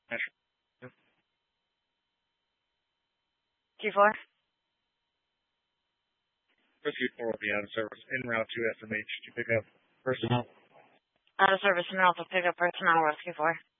Q4? Rescue 4 will be out of service en route to SMH to pick up personnel. Out of service en route to pick up personnel, Rescue 4.